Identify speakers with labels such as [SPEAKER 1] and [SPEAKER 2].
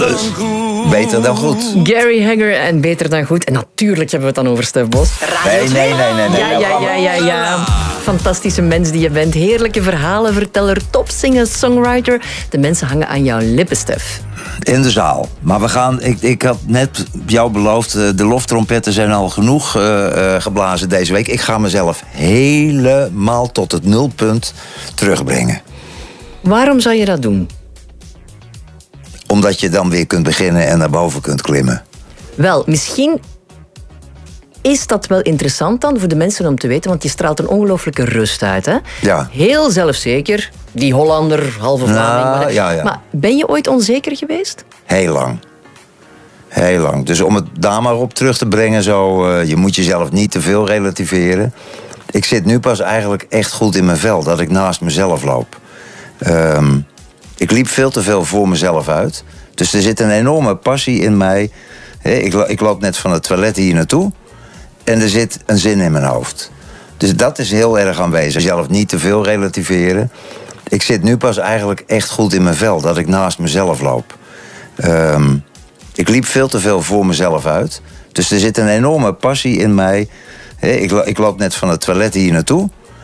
[SPEAKER 1] Dus, beter dan goed.
[SPEAKER 2] Gary Hegger en Beter dan goed. En natuurlijk hebben we het dan over Stef Bos.
[SPEAKER 1] Nee.
[SPEAKER 2] Ja. Fantastische mens die je bent. Heerlijke verhalenverteller, topzinger, songwriter. De mensen hangen aan jouw lippen, Stef.
[SPEAKER 1] In de zaal. Maar we gaan... Ik had net jou beloofd... de loftrompetten zijn al genoeg geblazen deze week. Ik ga mezelf helemaal tot het nulpunt terugbrengen.
[SPEAKER 2] Waarom zou je dat doen?
[SPEAKER 1] Omdat je dan weer kunt beginnen en naar boven kunt klimmen.
[SPEAKER 2] Wel, misschien is dat wel interessant dan voor de mensen om te weten, want je straalt een ongelooflijke rust uit. Hè?
[SPEAKER 1] Ja.
[SPEAKER 2] Heel zelfzeker. Die Hollander, halve Vlaming.
[SPEAKER 1] Ja.
[SPEAKER 2] Maar ben je ooit onzeker geweest?
[SPEAKER 1] Heel lang. Heel lang. Dus om het daar maar op terug te brengen, je moet jezelf niet te veel relativeren. Ik zit nu pas eigenlijk echt goed in mijn vel, dat ik naast mezelf loop. Ik liep veel te veel voor mezelf uit. Dus er zit een enorme passie in mij. Ik loop net van het toilet hier naartoe. En er zit een zin in mijn hoofd. Dus dat is heel erg aanwezig. Zelf niet te veel relativeren. Ik zit nu pas eigenlijk echt goed in mijn vel, dat ik naast mezelf loop. Ik liep veel te veel voor mezelf uit. Dus er zit een enorme passie in mij. Ik loop net van het toilet hier naartoe.